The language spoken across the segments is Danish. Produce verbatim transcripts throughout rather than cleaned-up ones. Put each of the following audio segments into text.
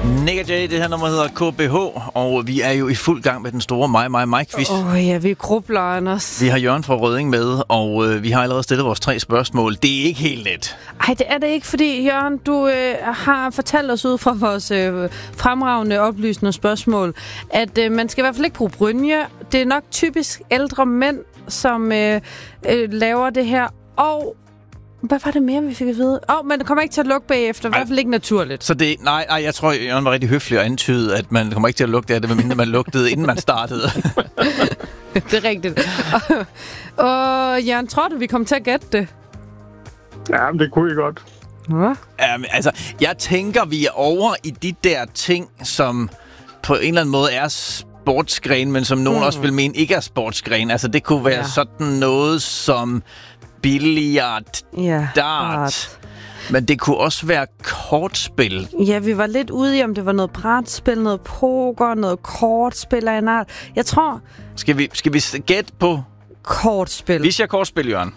Nick og Jay, det her nummer hedder K B H, og vi er jo i fuld gang med den store mig, mig, mig quiz. Åh oh, ja, vi grubler, Anders. Vi har Jørgen fra Rødding med, og øh, vi har allerede stillet vores tre spørgsmål. Det er ikke helt let. Ej, det er det ikke, fordi Jørgen, du øh, har fortalt os ud fra vores øh, fremragende oplysende spørgsmål, at øh, man skal i hvert fald ikke bruge brynje. Det er nok typisk ældre mænd, som øh, øh, laver det her, og hvad var det mere, vi fik at vide? Åh, oh, men det kommer ikke til at lugte bagefter. I hvert fald ikke naturligt. Så det, nej, nej, jeg tror, Jørgen var rigtig høflig og antydede, at man kommer ikke til at lugte af det, medmindre man lugtede, inden man startede. Det er rigtigt. Og, og Jørgen, tror du, vi kommer til at gætte det? Ja, men det kunne I godt. Hvad? Jamen, altså, jeg tænker, vi er over i de der ting, som på en eller anden måde er sportsgren, men som nogen mm. også vil mene ikke er sportsgren. Altså, det kunne være ja. sådan noget som billiard, ja, dart. dart. Men det kunne også være kortspil. Ja, vi var lidt ude i, om det var noget brætspil, noget poker, noget kortspil af en art. Jeg tror... Skal vi, skal vi gætte på... Kortspil. Vi siger kortspil, Jørgen.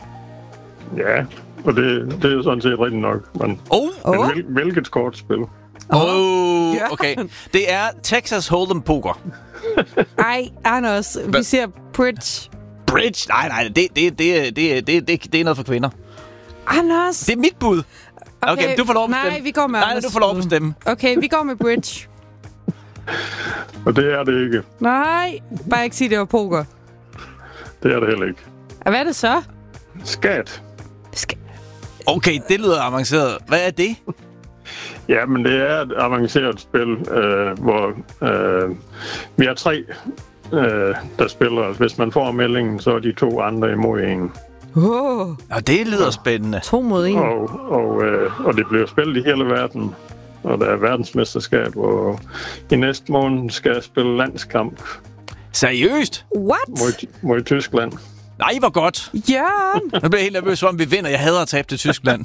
Ja, og det, det er jo sådan set rigtigt nok. Men, oh. men oh. hvil, hvilket kortspil? Åh, oh, okay. Det er Texas Hold'em Poker. Ej, Anders, vi siger bridge. Bridge? Nej, nej, det, det, det, det, det, det, det er noget for kvinder. Anders! Det er mit bud. Okay, okay, du får lov at bestemme. Nej, vi går med Nej, du får lov at bestemme. Okay, vi går med bridge. Og det er det ikke. Nej, bare ikke sige, det var poker. Det er det heller ikke. Og hvad er det så? Skat. Skat. Okay, det lyder avanceret. Hvad er det? Ja, men det er et avanceret spil, øh, hvor øh, vi har tre, øh, der spiller. Hvis man får meldingen, så er de to andre imod en. Oh. Og det lyder spændende. To mod en. Og, og, øh, og det bliver spillet i hele verden. Og der er verdensmesterskab, og i næste måned skal jeg spille landskamp. Seriøst? What? Mod, mod Tyskland. Nej, hvor godt. Jørgen! Nu bliver jeg helt nervøs, om vi vinder. Jeg hader at tabe til Tyskland.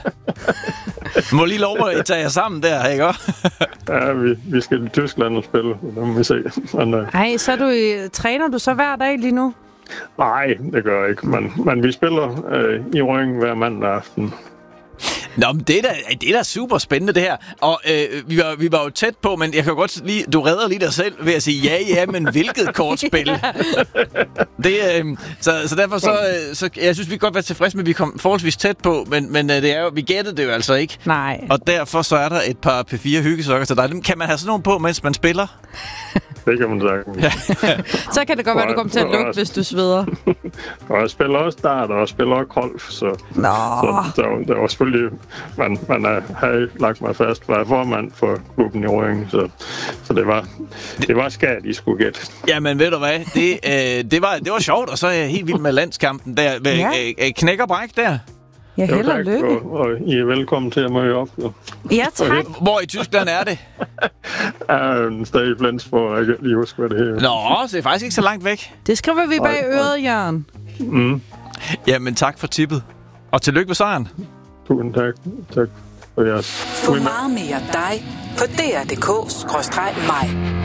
Må lige lov at tage jer sammen der, ikke også? Ja, vi, vi skal til Tyskland og spille. Det må vi se. Men, øh, Ej, så du i, træner du så hver dag lige nu? Nej, det gør jeg ikke. Men, men vi spiller øh, i Rødding hver mandag aften. Nå, men det er da, det er da super spændende, det her. Og øh, vi, var, vi var jo tæt på, men jeg kan godt lige... Du redder lige dig selv ved at sige, ja, ja, men hvilket kortspil? det, øh, så, så derfor så, øh, så... Jeg synes, vi kan godt være tilfredse med, at vi kom forholdsvis tæt på, men, men øh, det er jo, vi gættede det jo altså ikke. Nej. Og derfor så er der et par P fire hyggesokker til dig. Kan man have sådan nogle på, mens man spiller? Det kan man sige. Så kan det godt være, du kommer til at lugte, hvis du sveder. Og jeg spiller også dart, og jeg spiller også golf, så... Nå. Så der, der var selvfølgelig... Man, man havde lagt mig fast, var formand for klubben i Rødding, så, så det var, det var skat, I skulle gætte. Jamen, ved du hvad? Det, øh, det, var, det var sjovt, og så er jeg helt vild med landskampen der. Ja. Øh, knæk og bræk der. Ja, held og lykke. Og, og I er velkommen til at møde op. Jo. Ja, tak. Hvor i Tyskland er det? Ja, en sted i Flensborg, jeg kan lige huske, hvad det her. Nå, så det er faktisk ikke så langt væk. Det skriver vi bag øret, Jørgen. Mm. Jamen, tak for tippet. Og tillykke med sejren. Tusind tak. Tak for jeres. Få meget mere dig på D R punktum D K skråstreg mig.